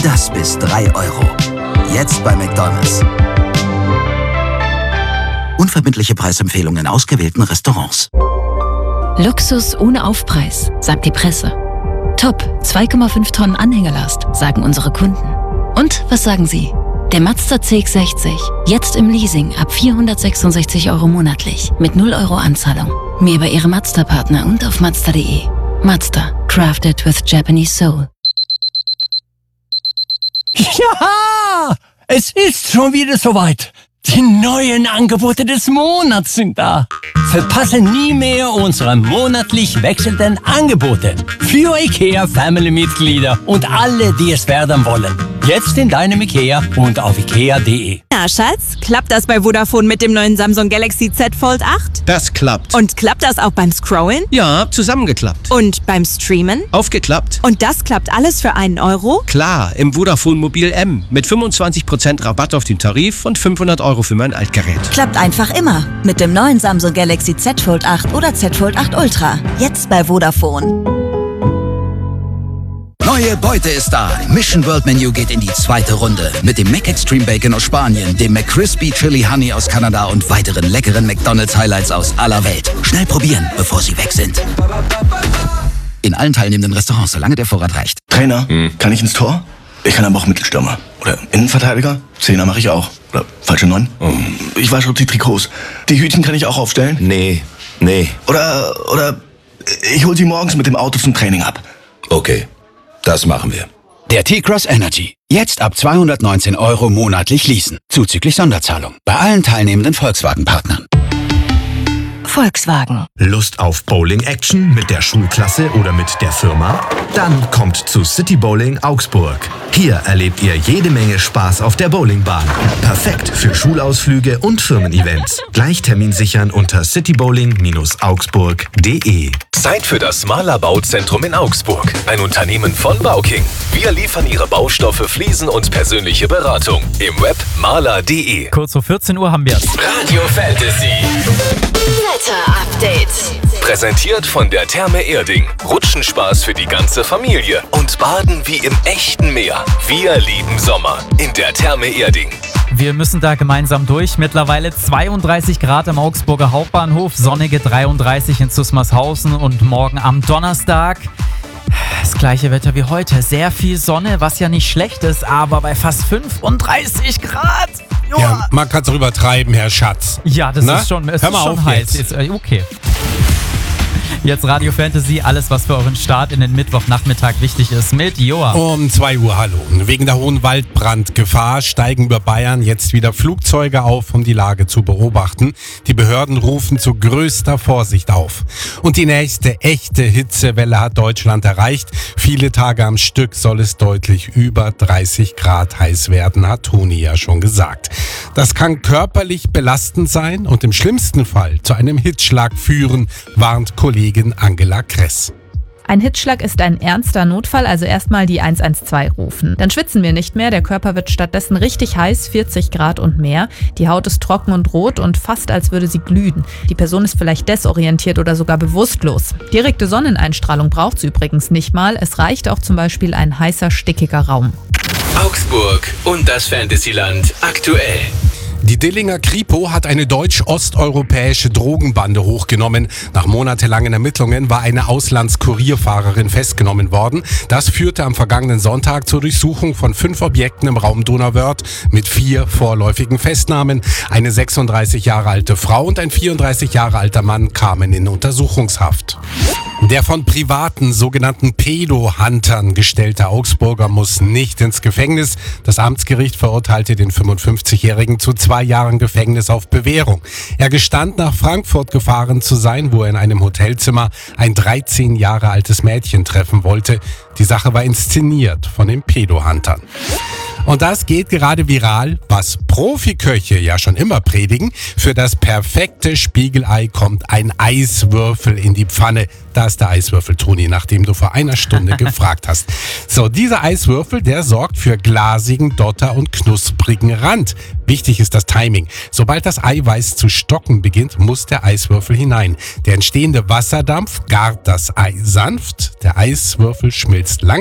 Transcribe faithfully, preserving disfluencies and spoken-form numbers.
das bis drei Euro. Jetzt bei McDonald's. Unverbindliche Preisempfehlungen in ausgewählten Restaurants. Luxus ohne Aufpreis, sagt die Presse. Top, zwei Komma fünf Tonnen Anhängelast, sagen unsere Kunden. Und was sagen Sie? Der Mazda C X sechzig, jetzt im Leasing ab vierhundertsechsundsechzig Euro monatlich, mit null Euro Anzahlung. Mehr bei Ihrem Mazda-Partner und auf Mazda punkt de. Mazda, crafted with Japanese soul. Ja, es ist schon wieder soweit. Die neuen Angebote des Monats sind da. Verpasse nie mehr unsere monatlich wechselnden Angebote für IKEA-Family-Mitglieder und alle, die es werden wollen. Jetzt in deinem IKEA und auf ikea punkt de. Na, Schatz, klappt das bei Vodafone mit dem neuen Samsung Galaxy Z Fold acht? Das klappt. Und klappt das auch beim Scrollen? Ja, zusammengeklappt. Und beim Streamen? Aufgeklappt. Und das klappt alles für einen Euro? Klar, im Vodafone Mobil M mit fünfundzwanzig Prozent Rabatt auf den Tarif und fünfhundert Euro für mein Altgerät. Klappt einfach immer. Mit dem neuen Samsung Galaxy Z Fold acht oder Z Fold acht Ultra. Jetzt bei Vodafone. Neue Beute ist da. Mission World Menu geht in die zweite Runde. Mit dem Mac Extreme Bacon aus Spanien, dem McCrispy Chili Honey aus Kanada und weiteren leckeren McDonald's Highlights aus aller Welt. Schnell probieren, bevor sie weg sind. In allen teilnehmenden Restaurants, solange der Vorrat reicht. Trainer, hm. kann ich ins Tor? Ich kann aber auch Mittelstürmer. Oder Innenverteidiger? Zehner mache ich auch. Oder falsche Neun? Oh. Ich wasche die Trikots. Die Hütchen kann ich auch aufstellen? Nee, nee. Oder, oder ich hol sie morgens mit dem Auto zum Training ab. Okay, das machen wir. Der T-Cross Energy. Jetzt ab zweihundertneunzehn Euro monatlich leasen. Zuzüglich Sonderzahlung. Bei allen teilnehmenden Volkswagen-Partnern. Volkswagen. Lust auf Bowling-Action mit der Schulklasse oder mit der Firma? Dann kommt zu City Bowling Augsburg. Hier erlebt ihr jede Menge Spaß auf der Bowlingbahn. Perfekt für Schulausflüge und Firmen-Events. Gleich Termin sichern unter citybowling Bindestrich augsburg punkt de. Zeit für das Mahler Bauzentrum in Augsburg. Ein Unternehmen von Bauking. Wir liefern Ihre Baustoffe, Fliesen und persönliche Beratung. Im Web mahler punkt de. Kurz vor vierzehn Uhr haben wir es. Radio Fantasy. Wetter-Update. Präsentiert von der Therme Erding. Rutschenspaß für die ganze Familie. Und Baden wie im echten Meer. Wir lieben Sommer. In der Therme Erding. Wir müssen da gemeinsam durch. Mittlerweile zweiunddreißig Grad am Augsburger Hauptbahnhof, sonnige dreiunddreißig in Zusmarshausen und morgen am Donnerstag das gleiche Wetter wie heute. Sehr viel Sonne, was ja nicht schlecht ist, aber bei fast fünfunddreißig Grad. Joa. Ja, man kann es auch übertreiben, Herr Schatz. Ja, das Na? ist schon, es Hör ist mal schon auf heiß. jetzt. Jetzt, okay. Jetzt Radio Fantasy, alles was für euren Start in den Mittwochnachmittag wichtig ist mit Joa. Um zwei Uhr, hallo. Wegen der hohen Waldbrandgefahr steigen über Bayern jetzt wieder Flugzeuge auf, um die Lage zu beobachten. Die Behörden rufen zu größter Vorsicht auf. Und die nächste echte Hitzewelle hat Deutschland erreicht. Viele Tage am Stück soll es deutlich über dreißig Grad heiß werden, hat Toni ja schon gesagt. Das kann körperlich belastend sein und im schlimmsten Fall zu einem Hitzschlag führen, warnt Kollegin Angela Kress. Ein Hitzschlag ist ein ernster Notfall, also erstmal die eins eins zwei rufen. Dann schwitzen wir nicht mehr, der Körper wird stattdessen richtig heiß, vierzig Grad und mehr. Die Haut ist trocken und rot und fast als würde sie glühen. Die Person ist vielleicht desorientiert oder sogar bewusstlos. Direkte Sonneneinstrahlung braucht sie übrigens nicht mal. Es reicht auch zum Beispiel ein heißer, stickiger Raum. Augsburg und das Fantasyland aktuell. Die Dillinger Kripo hat eine deutsch-osteuropäische Drogenbande hochgenommen. Nach monatelangen Ermittlungen war eine Auslandskurierfahrerin festgenommen worden. Das führte am vergangenen Sonntag zur Durchsuchung von fünf Objekten im Raum Donauwörth mit vier vorläufigen Festnahmen. Eine sechsunddreißig Jahre alte Frau und ein vierunddreißig Jahre alter Mann kamen in Untersuchungshaft. Der von privaten sogenannten Pedo-Huntern gestellte Augsburger muss nicht ins Gefängnis. Das Amtsgericht verurteilte den fünfundfünfzigjährigen zu zwei Jahren Gefängnis auf Bewährung. Er gestand, nach Frankfurt gefahren zu sein, wo er in einem Hotelzimmer ein dreizehn Jahre altes Mädchen treffen wollte. Die Sache war inszeniert von den Pedo-Huntern. Und das geht gerade viral, was Profiköche ja schon immer predigen. Für das perfekte Spiegelei kommt ein Eiswürfel in die Pfanne. Da ist der Eiswürfel, Toni, nachdem du vor einer Stunde gefragt hast. So, dieser Eiswürfel, der sorgt für glasigen Dotter und knusprigen Rand. Wichtig ist das Timing. Sobald das Eiweiß zu stocken beginnt, muss der Eiswürfel hinein. Der entstehende Wasserdampf gart das Ei sanft. Der Eiswürfel schmilzt langsam